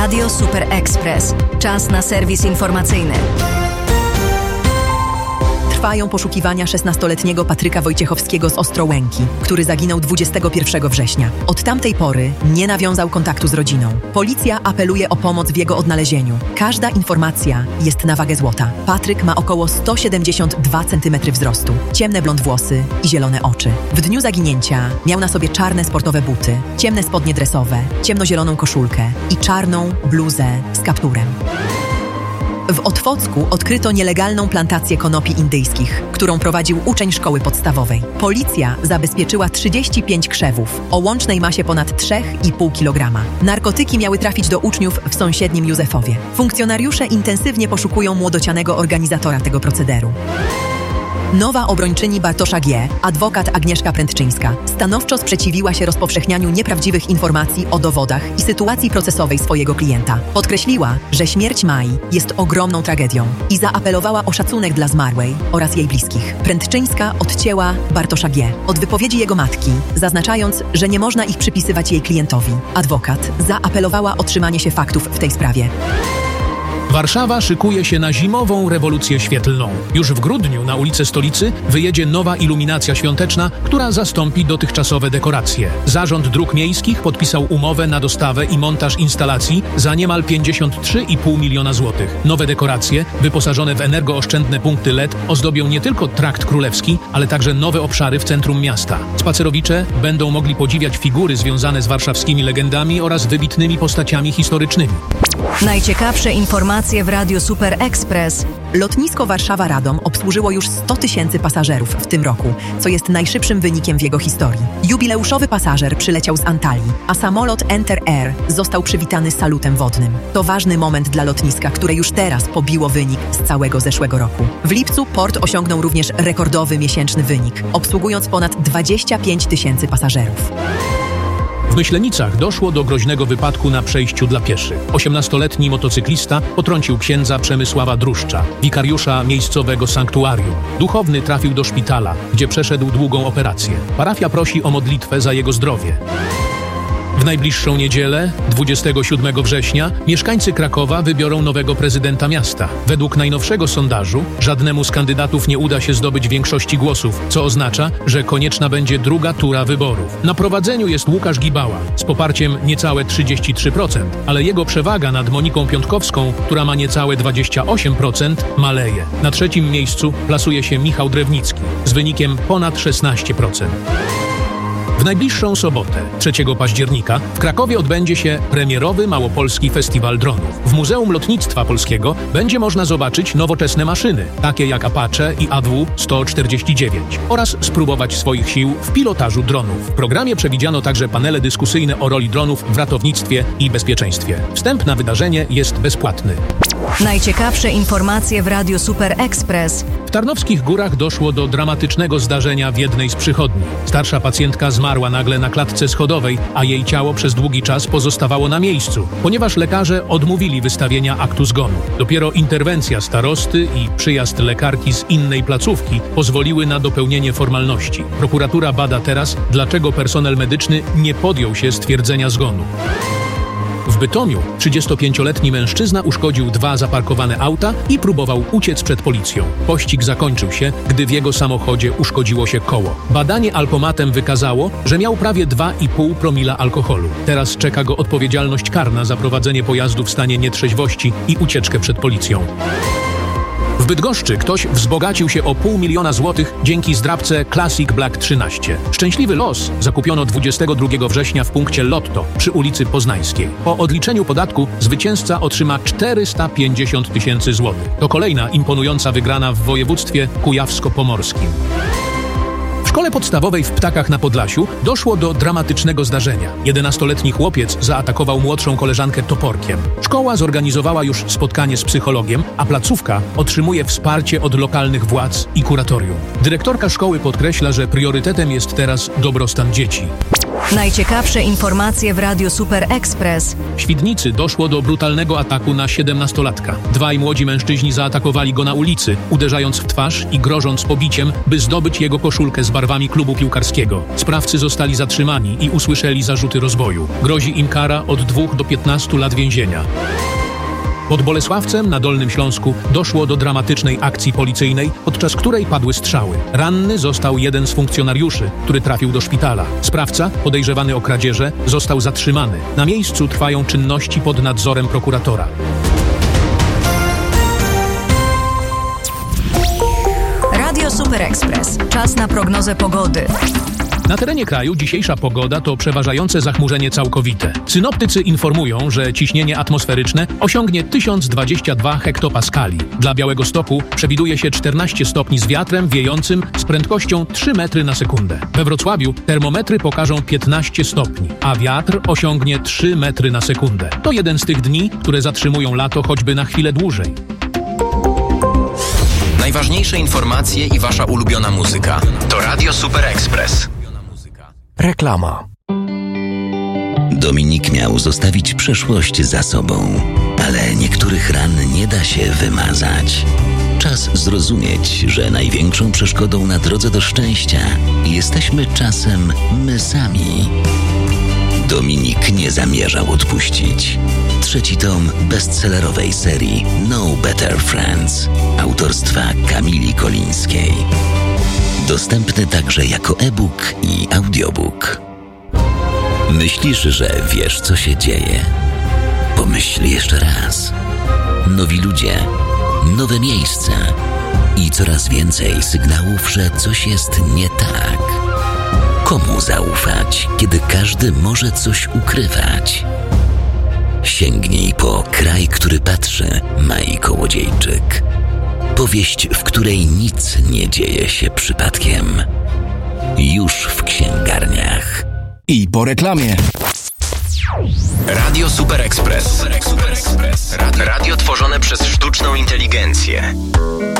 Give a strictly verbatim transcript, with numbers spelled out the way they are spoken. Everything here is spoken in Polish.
Radio Super Express. Czas na serwis informacyjny. Trwają poszukiwania szesnastoletniego Patryka Wojciechowskiego z Ostrołęki, który zaginął dwudziestego pierwszego września. Od tamtej pory nie nawiązał kontaktu z rodziną. Policja apeluje o pomoc w jego odnalezieniu. Każda informacja jest na wagę złota. Patryk ma około sto siedemdziesiąt dwa centymetry wzrostu, ciemne blond włosy i zielone oczy. W dniu zaginięcia miał na sobie czarne sportowe buty, ciemne spodnie dresowe, ciemnozieloną koszulkę i czarną bluzę z kapturem. W Otwocku odkryto nielegalną plantację konopi indyjskich, którą prowadził uczeń szkoły podstawowej. Policja zabezpieczyła trzydzieści pięć krzewów o łącznej masie ponad trzy i pół kilograma. Narkotyki miały trafić do uczniów w sąsiednim Józefowie. Funkcjonariusze intensywnie poszukują młodocianego organizatora tego procederu. Nowa obrończyni Bartosza G., adwokat Agnieszka Prędczyńska, stanowczo sprzeciwiła się rozpowszechnianiu nieprawdziwych informacji o dowodach i sytuacji procesowej swojego klienta. Podkreśliła, że śmierć Mai jest ogromną tragedią i zaapelowała o szacunek dla zmarłej oraz jej bliskich. Prędczyńska odcięła Bartosza G. od wypowiedzi jego matki, zaznaczając, że nie można ich przypisywać jej klientowi. Adwokat zaapelowała o trzymanie się faktów w tej sprawie. Warszawa szykuje się na zimową rewolucję świetlną. Już w grudniu na ulice stolicy wyjedzie nowa iluminacja świąteczna, która zastąpi dotychczasowe dekoracje. Zarząd Dróg Miejskich podpisał umowę na dostawę i montaż instalacji za niemal pięćdziesiąt trzy i pół miliona złotych. Nowe dekoracje, wyposażone w energooszczędne punkty L E D, ozdobią nie tylko Trakt Królewski, ale także nowe obszary w centrum miasta. Spacerowicze będą mogli podziwiać figury związane z warszawskimi legendami oraz wybitnymi postaciami historycznymi. Najciekawsze informacje w Radiu Super Express. Lotnisko Warszawa-Radom obsłużyło już sto tysięcy pasażerów w tym roku, co jest najszybszym wynikiem w jego historii. Jubileuszowy pasażer przyleciał z Antalii, a samolot Enter Air został przywitany salutem wodnym. To ważny moment dla lotniska, które już teraz pobiło wynik z całego zeszłego roku. W lipcu port osiągnął również rekordowy miesięczny wynik, obsługując ponad dwadzieścia pięć tysięcy pasażerów. W Myślenicach doszło do groźnego wypadku na przejściu dla pieszych. osiemnastoletni motocyklista potrącił księdza Przemysława Druszcza, wikariusza miejscowego sanktuarium. Duchowny trafił do szpitala, gdzie przeszedł długą operację. Parafia prosi o modlitwę za jego zdrowie. W najbliższą niedzielę, dwudziestego siódmego września, mieszkańcy Krakowa wybiorą nowego prezydenta miasta. Według najnowszego sondażu żadnemu z kandydatów nie uda się zdobyć większości głosów, co oznacza, że konieczna będzie druga tura wyborów. Na prowadzeniu jest Łukasz Gibała z poparciem niecałe trzydzieści trzy procent, ale jego przewaga nad Moniką Piątkowską, która ma niecałe dwadzieścia osiem procent, maleje. Na trzecim miejscu plasuje się Michał Drewnicki z wynikiem ponad szesnaście procent. W najbliższą sobotę, trzeciego października, w Krakowie odbędzie się premierowy Małopolski Festiwal Dronów. W Muzeum Lotnictwa Polskiego będzie można zobaczyć nowoczesne maszyny, takie jak Apache i A W sto czterdzieści dziewięć, oraz spróbować swoich sił w pilotażu dronów. W programie przewidziano także panele dyskusyjne o roli dronów w ratownictwie i bezpieczeństwie. Wstęp na wydarzenie jest bezpłatny. Najciekawsze informacje w Radiu Super Express. W Tarnowskich Górach doszło do dramatycznego zdarzenia w jednej z przychodni. Starsza pacjentka zmarła nagle na klatce schodowej, a jej ciało przez długi czas pozostawało na miejscu, ponieważ lekarze odmówili wystawienia aktu zgonu. Dopiero interwencja starosty i przyjazd lekarki z innej placówki pozwoliły na dopełnienie formalności. Prokuratura bada teraz, dlaczego personel medyczny nie podjął się stwierdzenia zgonu. W Bytomiu trzydziestopięcioletni mężczyzna uszkodził dwa zaparkowane auta i próbował uciec przed policją. Pościg zakończył się, gdy w jego samochodzie uszkodziło się koło. Badanie alkomatem wykazało, że miał prawie dwa i pół promila alkoholu. Teraz czeka go odpowiedzialność karna za prowadzenie pojazdu w stanie nietrzeźwości i ucieczkę przed policją. W Bydgoszczy ktoś wzbogacił się o pół miliona złotych dzięki zdrabce Classic Black trzynaście. Szczęśliwy los zakupiono dwudziestego drugiego września w punkcie Lotto przy ulicy Poznańskiej. Po odliczeniu podatku zwycięzca otrzyma czterysta pięćdziesiąt tysięcy złotych. To kolejna imponująca wygrana w województwie kujawsko-pomorskim. W szkole podstawowej w Ptakach na Podlasiu doszło do dramatycznego zdarzenia. jedenastoletni chłopiec zaatakował młodszą koleżankę toporkiem. Szkoła zorganizowała już spotkanie z psychologiem, a placówka otrzymuje wsparcie od lokalnych władz i kuratorium. Dyrektorka szkoły podkreśla, że priorytetem jest teraz dobrostan dzieci. Najciekawsze informacje w Radiu Super Express. W Świdnicy doszło do brutalnego ataku na siedemnastolatka. Dwaj młodzi mężczyźni zaatakowali go na ulicy, uderzając w twarz i grożąc pobiciem, by zdobyć jego koszulkę z barwami klubu piłkarskiego. Sprawcy zostali zatrzymani i usłyszeli zarzuty rozboju. Grozi im kara od dwóch do piętnastu lat więzienia. Pod Bolesławcem na Dolnym Śląsku doszło do dramatycznej akcji policyjnej, podczas której padły strzały. Ranny został jeden z funkcjonariuszy, który trafił do szpitala. Sprawca, podejrzewany o kradzieże, został zatrzymany. Na miejscu trwają czynności pod nadzorem prokuratora. Radio Super Express. Czas na prognozę pogody. Na terenie kraju dzisiejsza pogoda to przeważające zachmurzenie całkowite. Synoptycy informują, że ciśnienie atmosferyczne osiągnie tysiąc dwadzieścia dwa hektopaskali. Dla Białegostoku przewiduje się czternaście stopni z wiatrem wiejącym z prędkością trzy metry na sekundę. We Wrocławiu termometry pokażą piętnaście stopni, a wiatr osiągnie trzy metry na sekundę. To jeden z tych dni, które zatrzymują lato choćby na chwilę dłużej. Najważniejsze informacje i wasza ulubiona muzyka. To Radio Super Express. Reklama. Dominik miał zostawić przeszłość za sobą, ale niektórych ran nie da się wymazać. Czas zrozumieć, że największą przeszkodą na drodze do szczęścia jesteśmy czasem my sami. Dominik nie zamierzał odpuścić. Trzeci tom bestsellerowej serii No Better Friends autorstwa Kamili Kolińskiej. Dostępny także jako e-book i audiobook. Myślisz, że wiesz, co się dzieje? Pomyśl jeszcze raz. Nowi ludzie, nowe miejsca i coraz więcej sygnałów, że coś jest nie tak. Komu zaufać, kiedy każdy może coś ukrywać? Sięgnij po Kraj, który patrzy, Mai Kołodziejczyk. Powieść, w której nic nie dzieje się przypadkiem. Już w księgarniach. I po reklamie. Radio Super Express. Radio, radio tworzone przez sztuczną inteligencję.